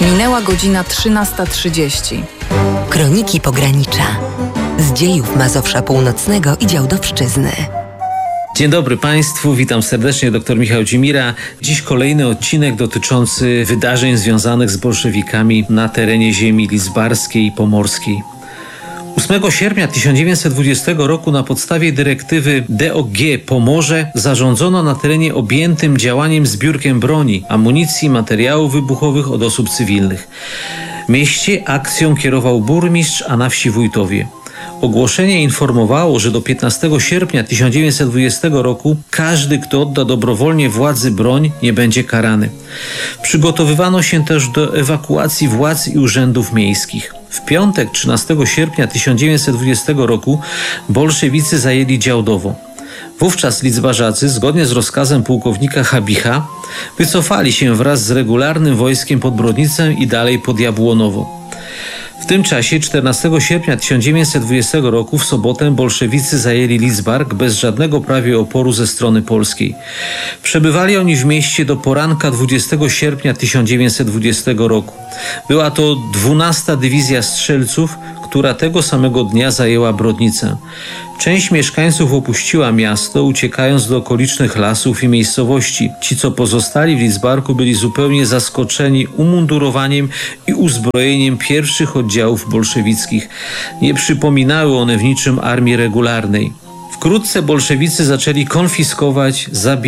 Minęła godzina 13:30. Kroniki Pogranicza. Z dziejów Mazowsza Północnego i Działdowszczyzny. Dzień dobry Państwu, witam serdecznie, dr Michał Dzimira. Dziś kolejny odcinek dotyczący wydarzeń związanych z bolszewikami na terenie ziemi lidzbarskiej i pomorskiej. 8 sierpnia 1920 roku na podstawie dyrektywy DOG Pomorze zarządzono na terenie objętym działaniem zbiórkę broni, amunicji, materiałów wybuchowych od osób cywilnych. W mieście akcją kierował burmistrz, a na wsi wójtowie. Ogłoszenie informowało, że do 15 sierpnia 1920 roku każdy, kto odda dobrowolnie władzy broń, nie będzie karany. Przygotowywano się też do ewakuacji władz i urzędów miejskich. W piątek 13 sierpnia 1920 roku bolszewicy zajęli Działdowo. Wówczas lidzbarzacy, zgodnie z rozkazem pułkownika Habicha, wycofali się wraz z regularnym wojskiem pod Brodnicę i dalej pod Jabłonowo. W tym czasie 14 sierpnia 1920 roku w sobotę bolszewicy zajęli Lidzbark bez żadnego prawie oporu ze strony polskiej. Przebywali oni w mieście do poranka 20 sierpnia 1920 roku. Była to 12. Dywizja Strzelców, która tego samego dnia zajęła Brodnicę. Część mieszkańców opuściła miasto, uciekając do okolicznych lasów i miejscowości. Ci, co pozostali w Lidzbarku, byli zupełnie zaskoczeni umundurowaniem i uzbrojeniem pierwszych oddziałów bolszewickich. Nie przypominały one w niczym armii regularnej. Wkrótce bolszewicy zaczęli konfiskować, zabijać